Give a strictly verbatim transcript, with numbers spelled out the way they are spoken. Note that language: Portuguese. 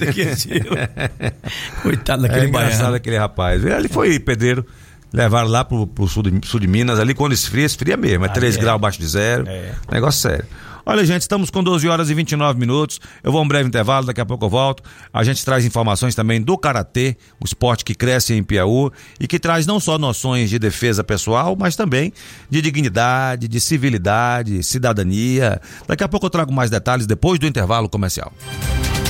daquele dia. Coitado daquele é engraçado baiano. aquele rapaz. Ele foi pedreiro, levaram lá pro, pro sul, de, sul de Minas, ali quando esfria, esfria mesmo, é Ah, três é. graus abaixo de zero, É. negócio sério. Olha, gente, estamos com doze horas e vinte e nove minutos. Eu vou a um breve intervalo, daqui a pouco eu volto. A gente traz informações também do karatê, o esporte que cresce em Piauí e que traz não só noções de defesa pessoal, mas também de dignidade, de civilidade, cidadania. Daqui a pouco eu trago mais detalhes depois do intervalo comercial.